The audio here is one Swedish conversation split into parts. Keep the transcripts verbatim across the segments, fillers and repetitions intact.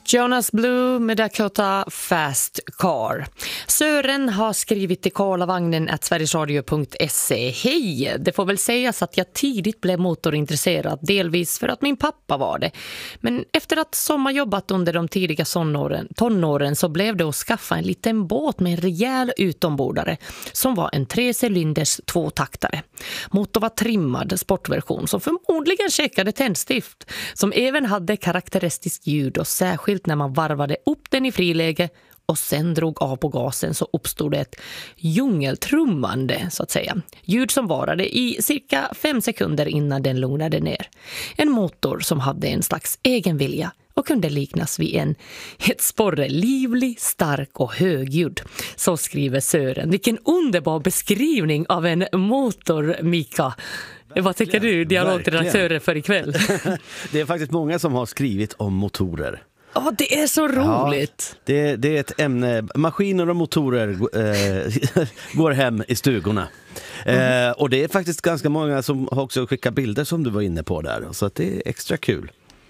Jonas Blue med Dakota Fast Car. Sören har skrivit till karlavagnen at sverigesradio punkt se. Hej, det får väl sägas att jag tidigt blev motorintresserad, delvis för att min pappa var det. Men efter att sommarjobbat under de tidiga tonåren, tonåren så blev det att skaffa en liten båt med en rejäl utombordare som var en trecylinders tvåtaktare. Motorn var trimmad sportversion som förmodligen checkade tändstift, som även hade karaktäristiskt ljud, och särskilt när man varvade upp den i friläge och sen drog av på gasen så uppstod det ett djungeltrummande, så att säga. Ljud som varade i cirka fem sekunder innan den lugnade ner. En motor som hade en slags egen vilja och kunde liknas vid en ett sporre, livlig, stark och högljudd. Så skriver Sören. Vilken underbar beskrivning av en motor, Mika. Vad tycker du, dialogredaktören, för ikväll? Det är faktiskt många som har skrivit om motorer. Ja, oh, det är så roligt. Ja, det, det är ett ämne. Maskiner och motorer eh, går hem i stugorna. Mm. Eh, och det är faktiskt ganska många som har också skickat bilder som du var inne på där. Så att det är extra kul.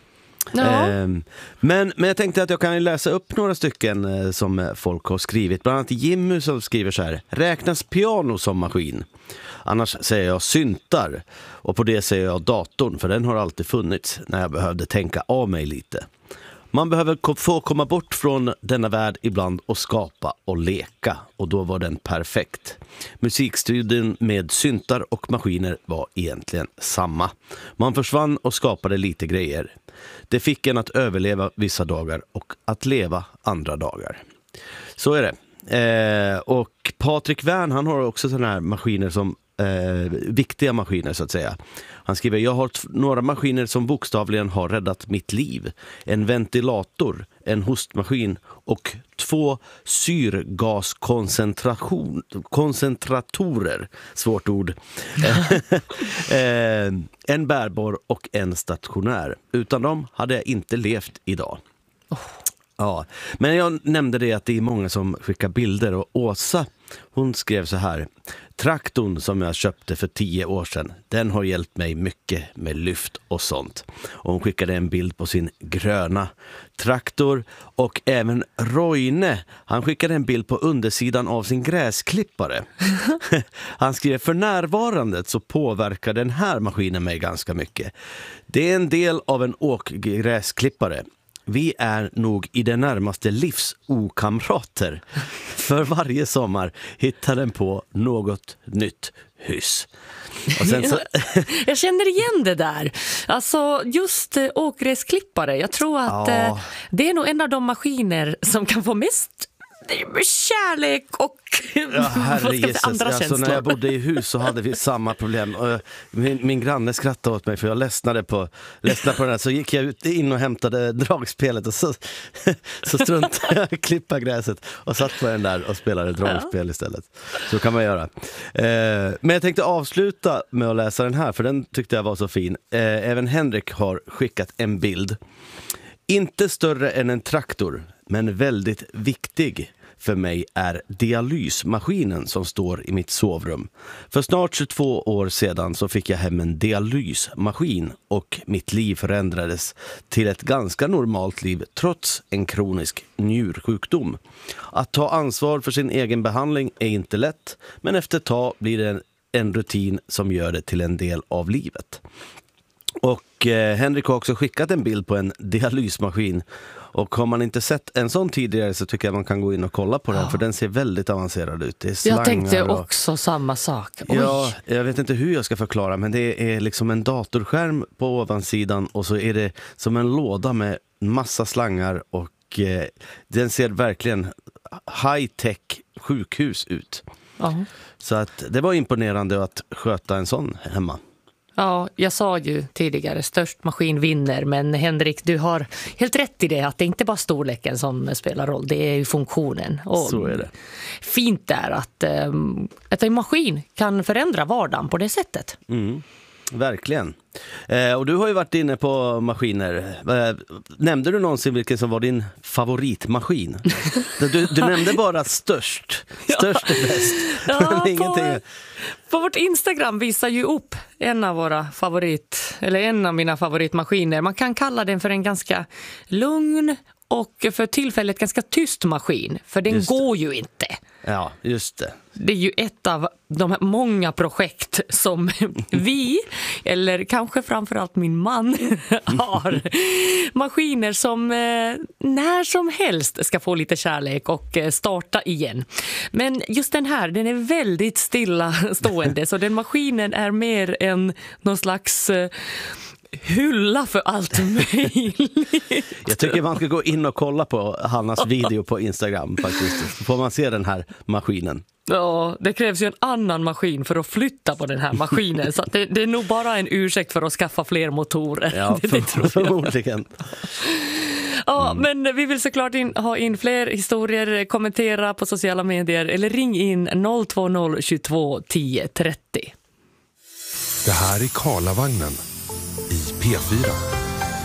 Ja. Eh, men, men jag tänkte att jag kan läsa upp några stycken eh, som folk har skrivit. Bland annat Jimmy som skriver så här: räknas piano som maskin? Annars säger jag syntar. Och på det säger jag datorn, för den har alltid funnits när jag behövde tänka av mig lite. Man behöver få komma bort från denna värld ibland och skapa och leka. Och då var den perfekt. Musikstudien med syntar och maskiner var egentligen samma. Man försvann och skapade lite grejer. Det fick en att överleva vissa dagar och att leva andra dagar. Så är det. Eh, och Patrik Wern, han har också sådana här maskiner som eh, viktiga maskiner så att säga. Han skriver: jag har t- några maskiner som bokstavligen har räddat mitt liv. En ventilator, en hostmaskin och två syrgaskoncentratorer. Svårt ord. eh, en bärbar och en stationär. Utan dem hade jag inte levt idag. Oh. Ja, men jag nämnde det att det är många som skickar bilder, och Åsa, hon skrev så här: traktorn som jag köpte för tio år sedan, den har hjälpt mig mycket med lyft och sånt. Och hon skickade en bild på sin gröna traktor. Och även Roine, han skickade en bild på undersidan av sin gräsklippare. Han skrev: för närvarande så påverkar den här maskinen mig ganska mycket. Det är en del av en åkgräsklippare. Vi är nog i det närmaste livsokamrater. För varje sommar hittar den på något nytt hyss. Och sen så... Jag känner igen det där. Alltså just eh, åkgräsklippare. Jag tror att ja. eh, det är nog en av de maskiner som kan få mest kärlek och ja, herre Jesus. Andra alltså, känslor. När jag bodde i hus så hade vi samma problem. Min, min granne skrattade åt mig för jag ledsnade på, ledsnade på den här. Så gick jag ut in och hämtade dragspelet och så, så struntade jag i klippa gräset och satt på den där och spelade dragspel istället. Så kan man göra. Eh, men jag tänkte avsluta med att läsa den här, för den tyckte jag var så fin. Eh, även Henrik har skickat en bild. Inte större än en traktor, men väldigt viktig för mig är dialysmaskinen som står i mitt sovrum. För snart tjugotvå år sedan så fick jag hem en dialysmaskin och mitt liv förändrades till ett ganska normalt liv trots en kronisk njursjukdom. Att ta ansvar för sin egen behandling är inte lätt, men efter ett tag blir det en, en rutin som gör det till en del av livet. Och eh, Henrik har också skickat en bild på en dialysmaskin. Och har man inte sett en sån tidigare så tycker jag man kan gå in och kolla på den. Ja. För den ser väldigt avancerad ut. Det är slangar. Jag tänkte och... också samma sak. Oj. Ja, jag vet inte hur jag ska förklara. Men det är liksom en datorskärm på ovansidan. Och så är det som en låda med massa slangar. Och eh, den ser verkligen high-tech sjukhus ut. Ja. Så att det var imponerande att sköta en sån hemma. Ja, jag sa ju tidigare, störst maskin vinner, men Henrik, du har helt rätt i det, att det inte bara storleken som spelar roll, det är ju funktionen. Och så är det. Fint är att, ähm, att en maskin kan förändra vardagen på det sättet. Mm. Verkligen. Eh, och du har ju varit inne på maskiner. Eh, nämnde du någonsin vilken som var din favoritmaskin? Du, du nämnde bara störst. Störst är bäst. Ja, på, på vårt Instagram visar ju upp en av våra favorit, eller en av mina favoritmaskiner. Man kan kalla den för en ganska lugn och för tillfället ganska tyst maskin, för den Just det. går ju inte. Ja, just det. Det är ju ett av de här många projekt som vi, eller kanske framförallt min man, har. Maskiner som eh, när som helst ska få lite kärlek och eh, starta igen. Men just den här, den är väldigt stilla stående, så den maskinen är mer än någon slags... Eh, hylla för allt möjligt. Jag tycker man ska gå in och kolla på Hannas video på Instagram faktiskt. Så får man se den här maskinen. Ja, det krävs ju en annan maskin för att flytta på den här maskinen. Så att det, det är nog bara en ursäkt för att skaffa fler motorer. Ja, det, det för, tror jag. förmodligen. Ja, mm. men vi vill såklart in, ha in fler historier, kommentera på sociala medier eller ring in noll två noll tjugotvå tio trettio. Det här är Karlavagnen i P fyra.